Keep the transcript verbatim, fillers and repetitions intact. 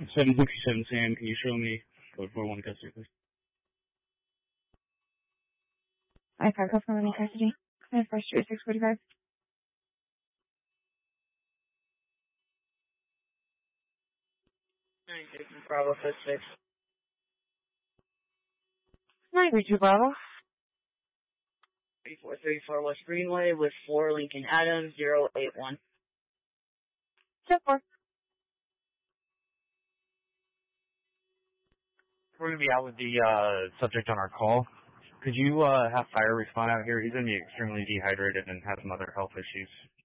seven sixty-seven Sam, can you show me code four one custody, please? I five code for one custody. And first street six forty-five. nine six Bravo foot six. nine three two Bravo. thirty-four thirty-four West Greenway with four Lincoln Adams zero eight one. ten four. We're going to be out with the uh, subject on our call. Could you uh, have fire respond out here? He's going to be extremely dehydrated and have some other health issues.